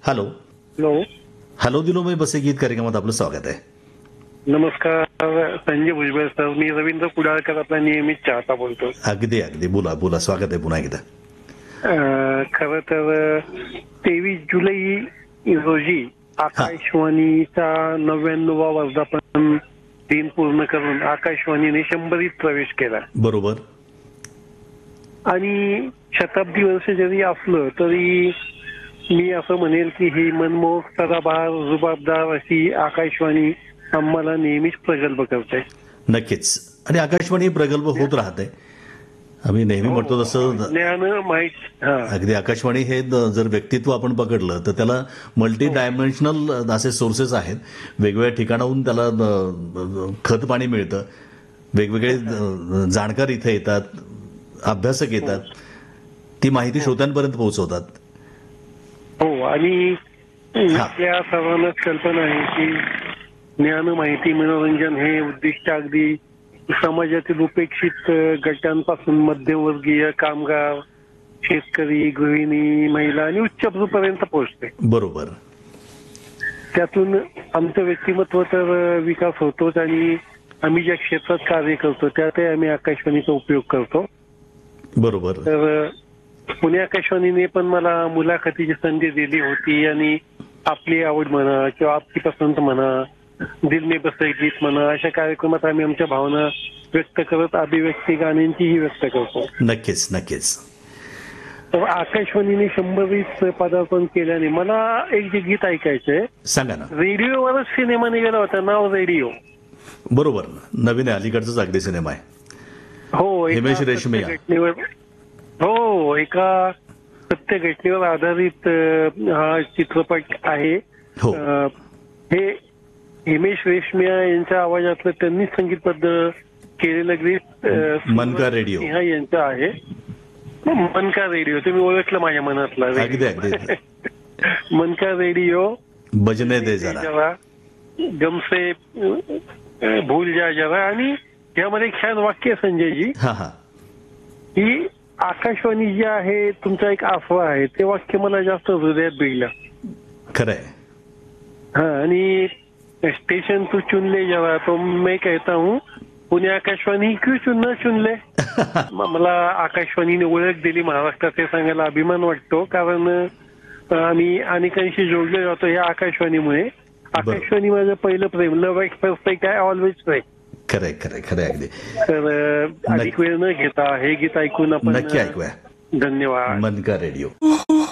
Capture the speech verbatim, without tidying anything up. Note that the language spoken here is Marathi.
हॅलो हॅलो हॅलो दिलो मी बसे गीत कार्यक्रमात आपलं स्वागत आहे. नमस्कार संजय भुजबळ सर, मी रवींद्र कुडाळकर आपला नियमित चाहता बोलतो. अगदी अगदी बोला बोला स्वागत आहे पुन्हा एकदा. खरं तर तेवीस जुलै रोजी आकाशवाणीचा नव्याण्णवा वर्धापन दिन पूर्ण करून आकाशवाणीने शंभरीत प्रवेश केला. बरोबर. आणि शताब्दी वर्ष जरी असलं तरी मी असं म्हणेल की ही मनमोहक, सदाबहार, रुबाबदार अशी आकाशवाणी आम्हाला नेहमीच प्रगल्भ करते. नक्कीच. आणि आकाशवाणी प्रगल्भ होत राहते. आम्ही नेहमी म्हणतो तसं ज्ञान माहिती. अगदी आकाशवाणी हे जर व्यक्तित्व आपण पकडलं तर त्याला मल्टी डायमेन्शनल असे सोर्सेस आहेत. वेगवेगळ्या ठिकाणाहून त्याला खत पाणी मिळतं. वेगवेगळे जाणकार इथे येतात, अभ्यासक येतात, ती माहिती श्रोत्यांपर्यंत पोहोचवतात. हो. आणि आपल्या सर्वांनाच कल्पना आहे की ज्ञान, माहिती, मनोरंजन हे उद्दिष्ट अगदी समाजातील उपेक्षित गटांपासून मध्यमवर्गीय, कामगार, शेतकरी, गृहिणी, महिला आणि उच्चभ्रूपर्यंत पोहोचते. बरोबर. त्यातून आमचं व्यक्तिमत्व तर विकास होतोच आणि आम्ही ज्या क्षेत्रात कार्य करतो त्यातही आम्ही आकाशवाणीचा उपयोग करतो. बरोबर. तर पुणे आकाशवाणीने पण मला मुलाखतीची संधी दिली होती आणि आपली आवड म्हणा किंवा आपली पसंत म्हणा, दिल में बसे गीत म्हणा, अशा कार्यक्रमात आम्ही आमच्या भावना व्यक्त करत अभिव्यक्ती गाण्यांचीही व्यक्त करतो. नक्कीच नक्कीच. तर आकाशवाणीने शंभरीत पदार्पण केल्याने मला एक जे गीत ऐकायचंय. सांगा ना. रेडिओवरच सिनेमा निघाला होता, नाव रेडिओ. बरोबर. नवीन आहे, अलीकडचाच अगदी सिनेमा आहे. हो. हिमेश रेशमिया. घटनेवर हो एका सत्य घटनेवर आधारित हा चित्रपट आहे. हो. हे हिमेश रेशमिया यांच्या आवाजातलं त्यांनीच संगीतबद्ध केलेलं गीत मन का रेडिओ यांचं आहे. मन का रेडिओ तुम्ही ओळखलं माझ्या मनातला. अगदी अगदी. मन का रेडिओ बजने दे जरा, गमसे भूल जा जरा. आणि यामध्ये एक छान वाक्य संजयजी, हा हा की आकाशवाणी जी आहे तुमचा एक आसरा आहे, ते वाक्य मला जास्त हृदयात भिडलं. खरंय. हा. आणि स्टेशन तू चुन ले जरा तो मैं कहता हूँ पुणे आकाशवाणी क्यों चुन न चुन ले. मला आकाशवाणीने ओळख दिली महाराष्ट्रात हे सांगायला अभिमान वाटतो, कारण आम्ही अनेकांशी जोडले जातो या आकाशवाणीमुळे. आकाशवाणी माझं पहिलं प्रेम. लव्ह ॲट फर्स्ट साईट आहे, ऑलवेज प्रेम. खरंय खरंय खरंय अगदी. तर अधिक वेळ न घेता हे गीत ऐकून आपण नक्की ऐकूया. धन्यवाद. मन का रेडिओ.